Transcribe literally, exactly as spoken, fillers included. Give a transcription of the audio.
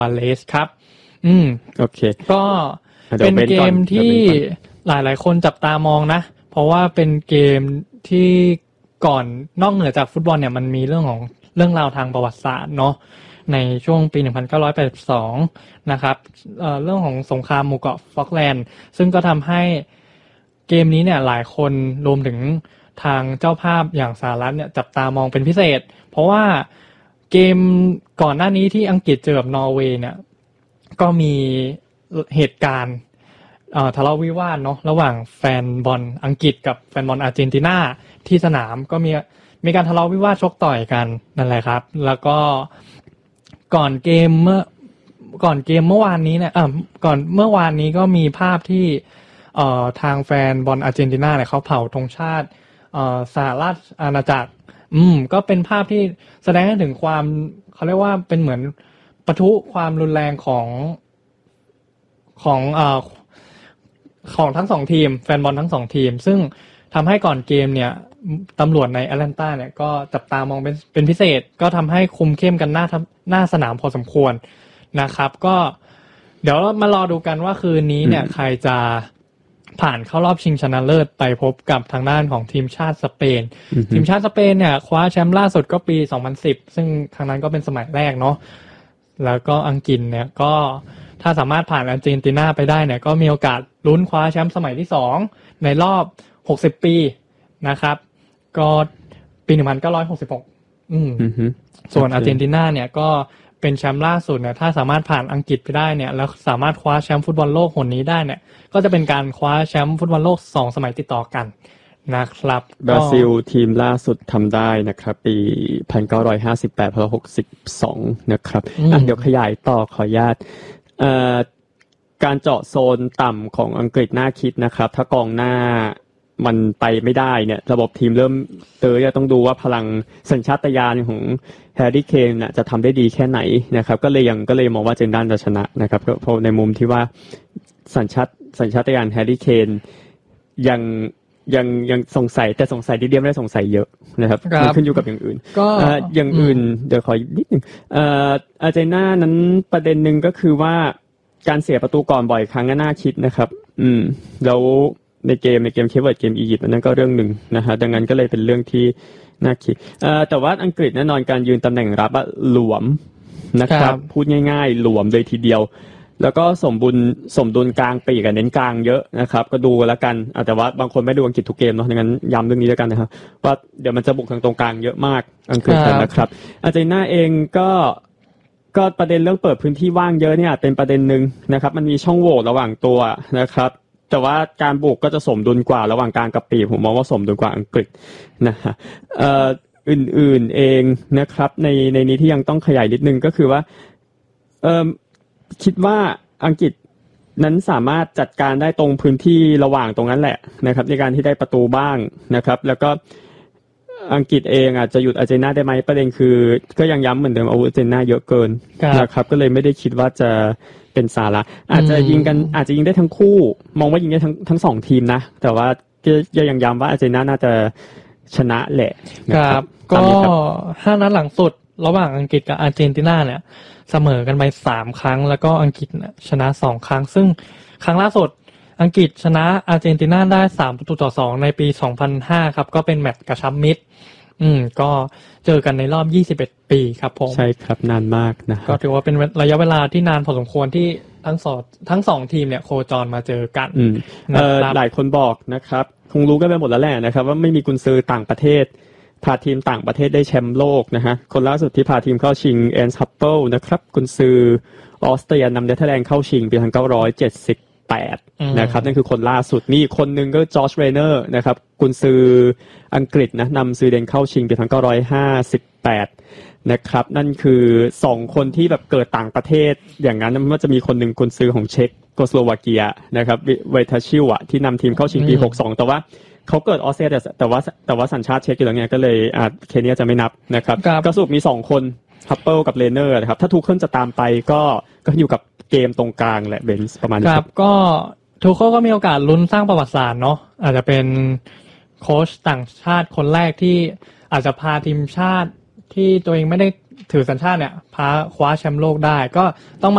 วาเลสครับอืมโอเคก็เป็นเกมที่หลายๆคนจับตามองนะเพราะว่าเป็นเกมที่ก่อนนอกเหนือจากฟุตบอลเนี่ยมันมีเรื่องของเรื่องราวทางประวัติศาสตร์เนาะในช่วงปีหนึ่งพันเก้าร้อยแปดสิบสองนะครับเอ่อเรื่องของสงครามหมู่เกาะฟอกแลนด์ซึ่งก็ทำให้เกมนี้เนี่ยหลายคนรวมถึงทางเจ้าภาพอย่างสหรัฐเนี่ยจับตามองเป็นพิเศษเพราะว่าเกมก่อนหน้านี้ที่อังกฤษเจอกับนอร์เวย์เนี่ยก็มีเหตุการณ์ทะเลาะวิวาทเนาะระหว่างแฟนบอลอังกฤษกับแฟนบอลอาร์เจนตินาที่สนามก็มีมีการทะเลาะวิวาทชกต่อยกันนั่นแหละครับแล้วก็ก่อนเกมเมื่อก่อนเกมเมื่อวานนี้เนี่ยเออก่อนเมื่อวานนี้ก็มีภาพที่เอ่อทางแฟนบอลอาร์เจนตินาเนี่ยเขาเผาธงชาติเอ่อสหราชอาณาจักรอืมก็เป็นภาพที่แสดงให้ถึงความเขาเรียกว่าเป็นเหมือนปะทุความรุนแรงของของเอ่อของทั้งสองทีมแฟนบอลทั้งสองทีมซึ่งทำให้ก่อนเกมเนี่ยตำรวจในแอตแลนตาเนี่ยก็จับตามองเป็นเป็นพิเศษก็ทำให้คุมเข้มกันหน้าหน้าสนามพอสมควรนะครับก็เดี๋ยวมารอดูกันว่าคืนนี้เนี่ยใครจะผ่านเข้ารอบชิงชนะเลิศไปพบกับทางด้านของทีมชาติสเปนทีมชาติสเปนเนี่ยคว้าแชมป์ล่าสุดก็ปีสองพันสิบซึ่งครั้งนั้นก็เป็นสมัยแรกเนาะแล้วก็อังกฤษเนี่ยก็ถ้าสามารถผ่านอาร์เจนตินาไปได้เนี่ยก็มีโอกาสลุ้นคว้าแชมป์สมัยที่สองในรอบหกสิบปีนะครับก็ปีหนึ่งพันเก้าร้อยหกสิบหกอืมส่วนอาร์เจนตินาเนี่ยก็เป็นแชมป์ล่าสุดเนี่ยถ้าสามารถผ่านอังกฤษไปได้เนี่ยแล้วสามารถคว้าแชมป์ฟุตบอลโลกหนนี้ได้เนี่ยก็จะเป็นการคว้าแชมป์ฟุตบอลโลกสองสมัยติดต่อกันนะครับบราซิลทีมล่าสุดทำได้นะครับปีหนึ่งพันเก้าร้อยห้าสิบแปด พศหกสิบสองนะครับอ่ะเดี๋ยวขยายต่อขออนุญาตเอ่อการเจาะโซนต่ำของอังกฤษน่าคิดนะครับถ้ากองหน้ามันไปไม่ได้เนี่ยระบบทีมเริ่มเตอจะต้องดูว่าพลังสัญชาตญาณของแฮร์รี่เคนน่ะจะทำได้ดีแค่ไหนนะครับก็เลยยังก็เลยมองว่าเจนดันจะชนะนะครับเพราะในมุมที่ว่าสัญชาตสัญชาตญาณแฮร์รี่เคนยังยังยังสงสัยแต่สงสัยนิดเดียวไม่ได้สงสัยเยอะนะครับมันขึ้นอยู่กับอย่างอื่นก็อย่างอื่นเดี๋ยวขอนิดนึงเอ่ออาร์เจนตินานั้นประเด็นนึงก็คือว่าการเสียประตูก่อนบ่อยครั้งก็น่าคิดนะครับอืมแล้วในเกมในเกมเคเวิร์ดเกมอียิปต์นั่นก็เรื่องหนึ่งนะฮะดังนั้นก็เลยเป็นเรื่องที่น่าคิดเอ่อแต่ว่าอังกฤษแน่นอนการยืนตำแหน่งรับอะหลวมนะครับพูดง่ายๆหลวมเลยทีเดียวแล้วก็สมบุญสมดุลกลางปีกกับเน้นกลางเยอะนะครับก็ดูแล้วกันแต่ว่าบางคนไม่ดูอังกฤษทุกเกมเนาะดังนั้นย้ำเรื่องนี้แล้วกันนะครับว่าเดี๋ยวมันจะบุกทางตรงกลางเยอะมากอังกฤษนะครับอาร์เจนตินาเองก็ก็ประเด็นเรื่องเปิดพื้นที่ว่างเยอะเนี่ยเป็นประเด็นนึงนะครับมันมีช่องโหว่ระหว่างตัวนะครับแต่ว่าการบุกก็จะสมดุลกว่าระหว่างกลางกับปีกผมมองว่าสมดุลกว่าอังกฤษนะฮะเอ่ออื่นๆเองนะครับในในนี้ที่ยังต้องขยายนิดนึงก็คือว่าเอ่อคิดว่าอังกฤษนั้นสามารถจัดการได้ตรงพื้นที่ระหว่างตรงนั้นแหละนะครับในการที่ได้ประตูบ้างนะครับแล้วก็อังกฤษเองอาจจะหยุดอาร์เจนตินาได้ไหมประเด็นคือก็ยังย้ำเหมือนเดิมอาวุธอาร์เจนตินาเยอะเกินนะครับก็เลยไม่ได้คิดว่าจะเป็นสาระอาจจะยิงกันอาจจะยิงได้ทั้งคู่มองว่ายิงได้ทั้งทั้งสองทีมนะแต่ว่าก็ยังย้ำว่าอาร์เจนตินาน่าจะชนะแหละนะครับก็ห้านัดหลังสุดระหว่างอังกฤษกับอาร์เจนตินาเนี่ยเสมอกันไปสามครั้งแล้วก็อังกฤษชนะสองครั้งซึ่งครั้งล่าสุดอังกฤษชนะอาร์เจนตินาได้สามประตูต่อสองในปีสองพันห้าครับก็เป็นแมตช์กระชับมิตรอืมก็เจอกันในรอบยี่สิบเอ็ดปีครับผมใช่ครับนานมากนะก็ถือว่าเป็นระยะเวลาที่นานพอสมควรที่ทั้งสองทั้งสองทีมเนี่ยโคจรมาเจอกันอืมเอ่อหลายคนบอกนะครับคงรู้กันไปหมดแล้วแหละนะครับว่าไม่มีกุนซือต่างประเทศพาทีมต่างประเทศได้แชมป์โลกนะฮะคนล่าสุดที่พาทีมเข้าชิงแอนส์ฮัปเปิลนะครับกุนซือออสเตรียนำเนเธอร์แลนด์เข้าชิงปีหนึ่งพันเก้าร้อยเจ็ดสิบแปดนะครับนั่นคือคนล่าสุดมีคนนึงก็จอร์จเรเนอร์นะครับกุนซืออังกฤษนะนำสวีเดนเข้าชิงปีหนึ่งพันเก้าร้อยห้าสิบแปดนะครับนั่นคือสองคนที่แบบเกิดต่างประเทศอย่างนั้นมันจะมีคนนึงกุนซือของเช็กโกสโลวาเกียนะครับเวทาชิวะที่นำทีมเข้าชิงปีหกสิบสองแต่ว่าเขาเกิดออสเตรียแต่ว่าแต่ว่าสัญชาติเช็กอยู่แล้วไงก็เลยอ่าเคเนียจะไม่นับนะครับก็สรุปมีสองคนฮัปเปิลกับเลเนอร์นะครับถ้าทูเคิลจะตามไปก็ก็อยู่กับเกมตรงกลางแหละเบนส์ประมาณนี้ครับก็ทูเคิลก็มีโอกาสลุ้นสร้างประวัติศาสตร์เนาะอาจจะเป็นโค้ชต่างชาติคนแรกที่อาจจะพาทีมชาติที่ตัวเองไม่ได้ถือสัญชาติเนี่ยพาคว้าแชมป์โลกได้ก็ต้อง